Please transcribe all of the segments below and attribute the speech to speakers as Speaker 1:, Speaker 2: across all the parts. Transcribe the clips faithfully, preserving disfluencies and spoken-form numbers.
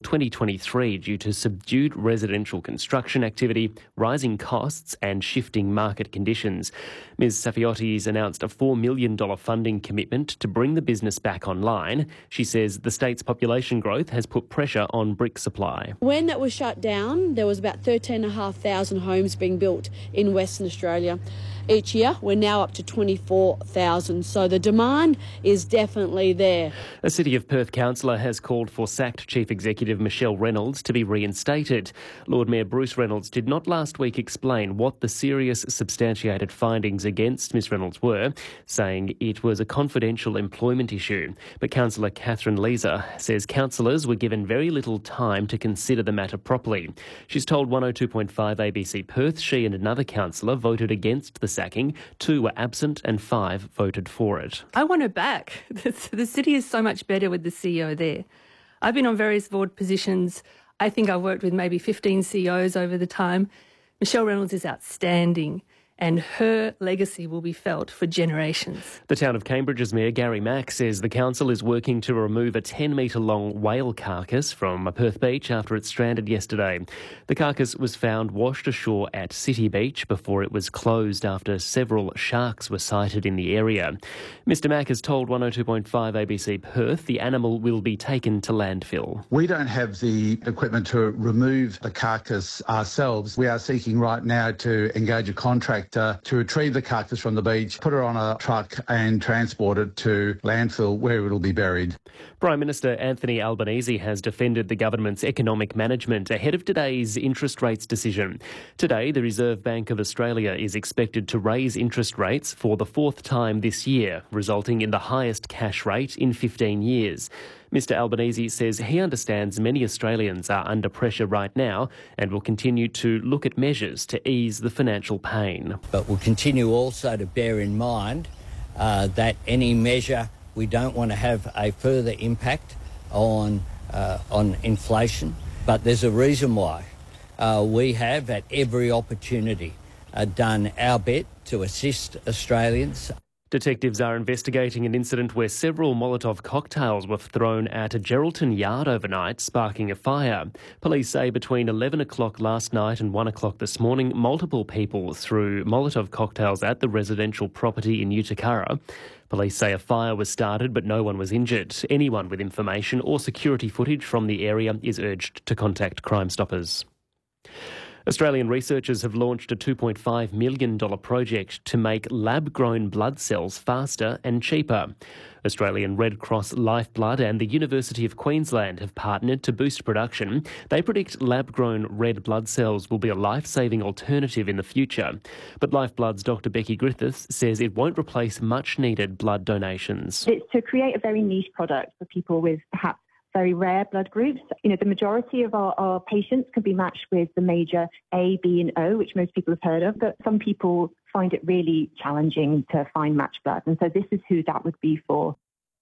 Speaker 1: twenty twenty-three due to subdued residential construction activity, rising costs and shifting market conditions. Ms Safiotis announced a four million dollars funding commitment to bring the business back online. She says the state's population growth has put pressure on brick supply.
Speaker 2: When it was shut down, there was about thirteen thousand five hundred homes being built in Western Australia. Each year, we're now up to twenty-four thousand, so the demand is definitely there.
Speaker 1: A City of Perth councillor has called for sacked Chief Executive Michelle Reynolds to be reinstated. Lord Mayor Bruce Reynolds did not last week explain what the serious substantiated findings against Miss Reynolds were, saying it was a confidential employment issue. But Councillor Catherine Leeser says councillors were given very little time to consider the matter properly. She's told one oh two point five A B C Perth she and another councillor voted against the sacking, two were absent and five voted for it.
Speaker 3: I want her back. The city is so much better with the C E O there. I've been on various board positions. I think I've worked with maybe fifteen C E Os over the time. Michelle Reynolds is outstanding, and her legacy will be felt for generations.
Speaker 1: The town of Cambridge's Mayor Gary Mack says the council is working to remove a ten metre long whale carcass from a Perth beach after it stranded yesterday. The carcass was found washed ashore at City Beach before it was closed after several sharks were sighted in the area. Mister Mack has told one oh two point five A B C Perth the animal will be taken to landfill.
Speaker 4: We don't have the equipment to remove the carcass ourselves. We are seeking right now to engage a contract Uh, to retrieve the carcass from the beach, put her on a truck and transport it to landfill where it will be buried.
Speaker 1: Prime Minister Anthony Albanese has defended the government's economic management ahead of today's interest rates decision. Today, the Reserve Bank of Australia is expected to raise interest rates for the fourth time this year, resulting in the highest cash rate in fifteen years. Mister Albanese says he understands many Australians are under pressure right now and will continue to look at measures to ease the financial pain.
Speaker 5: But we'll continue also to bear in mind uh, that any measure, we don't want to have a further impact on, uh, on inflation. But there's a reason why. Uh, we have, at every opportunity, uh, done our bit to assist Australians.
Speaker 1: Detectives are investigating an incident where several Molotov cocktails were thrown at a Geraldton yard overnight, sparking a fire. Police say between eleven o'clock last night and one o'clock this morning, multiple people threw Molotov cocktails at the residential property in Utakara. Police say a fire was started, but no one was injured. Anyone with information or security footage from the area is urged to contact Crime Stoppers. Australian researchers have launched a two point five million dollars project to make lab-grown blood cells faster and cheaper. Australian Red Cross Lifeblood and the University of Queensland have partnered to boost production. They predict lab-grown red blood cells will be a life-saving alternative in the future. But Lifeblood's Doctor Becky Griffiths says it won't replace much-needed blood donations.
Speaker 6: It's to create a very niche product for people with perhaps very rare blood groups. You know, the majority of our, our patients can be matched with the major A, B and O, which most people have heard of, but some people find it really challenging to find matched blood. And so this is who that would be for.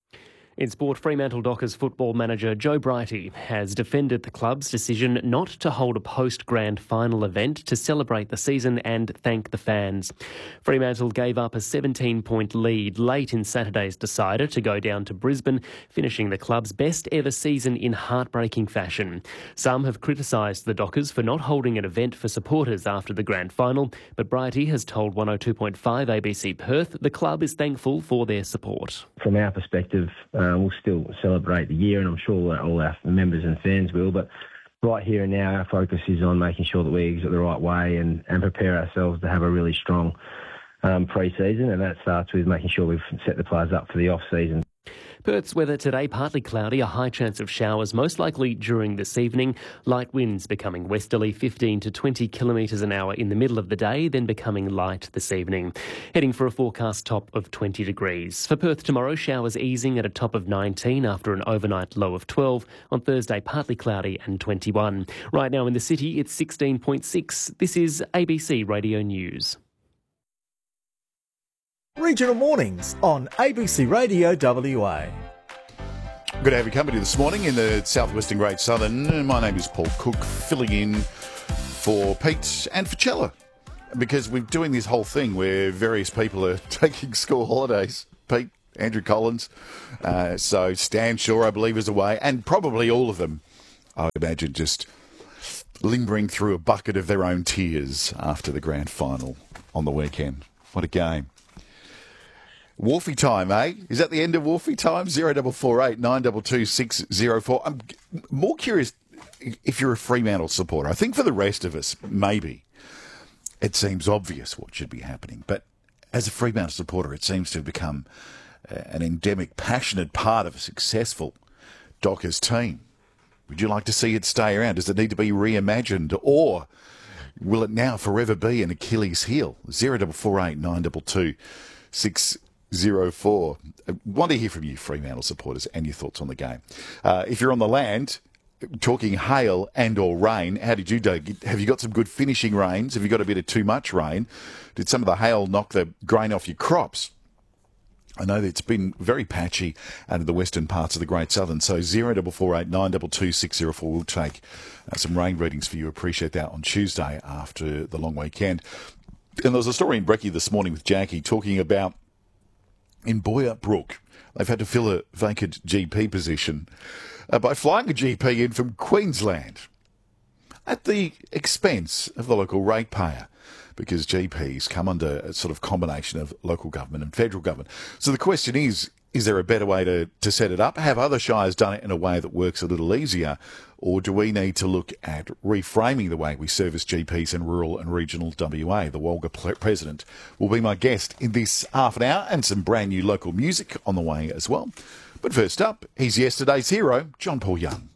Speaker 1: In sport, Fremantle Dockers football manager Joe Brighty has defended the club's decision not to hold a post-grand final event to celebrate the season and thank the fans. Fremantle gave up a seventeen-point lead late in Saturday's decider to go down to Brisbane, finishing the club's best ever season in heartbreaking fashion. Some have criticised the Dockers for not holding an event for supporters after the grand final, but Brighty has told one oh two point five A B C Perth the club is thankful for their support.
Speaker 7: From our perspective, Uh, we'll still celebrate the year, and I'm sure all our members and fans will, but right here and now our focus is on making sure that we exit the right way and, and prepare ourselves to have a really strong um, pre-season, and that starts with making sure we've set the players up for the off-season.
Speaker 1: Perth's weather today, partly cloudy, a high chance of showers, most likely during this evening. Light winds becoming westerly, fifteen to twenty kilometres an hour in the middle of the day, then becoming light this evening. Heading for a forecast top of twenty degrees. For Perth tomorrow, showers easing at a top of nineteen after an overnight low of twelve. On Thursday, partly cloudy and twenty-one. Right now in the city, it's sixteen point six. This is A B C Radio News.
Speaker 8: Regional Mornings on A B C Radio W A.
Speaker 9: Good to have your company this morning in the southwestern Great Southern. My name is Paul Cook, filling in for Pete and for Chella, because we're doing this whole thing where various people are taking school holidays. Pete, Andrew Collins, uh, so Stan Shaw, I believe, is away, and probably all of them I would imagine, just lingering through a bucket of their own tears after the grand final on the weekend. What a game. Wolfie time, eh? Is that the end of Wolfie time? zero four four eight nine two two six zero four. I'm more curious if you're a Fremantle supporter. I think for the rest of us, maybe, it seems obvious what should be happening. But as a Fremantle supporter, it seems to have become an endemic, passionate part of a successful Dockers team. Would you like to see it stay around? Does it need to be reimagined? Or will it now forever be an Achilles heel? zero four four eight nine two two six zero four. I want to hear from you, Fremantle supporters, and your thoughts on the game. Uh, if you're on the land, talking hail and or rain, how did you do? Have you got some good finishing rains? Have you got a bit of too much rain? Did some of the hail knock the grain off your crops? I know that it's been very patchy out of the western parts of the Great Southern. So zero four four eight nine two two six zero four. We'll take uh, some rain readings for you. Appreciate that on Tuesday after the long weekend. And there was a story in Brekkie this morning with Jackie talking about in Boyup Brook, they've had to fill a vacant G P position uh, by flying a G P in from Queensland at the expense of the local ratepayer, because G Ps come under a sort of combination of local government and federal government. So the question is, is there a better way to, to set it up? Have other shires done it in a way that works a little easier? Or do we need to look at reframing the way we service G Ps in rural and regional W A? The Walga president will be my guest in this half an hour, and some brand new local music on the way as well. But first up, he's yesterday's hero, John Paul Young.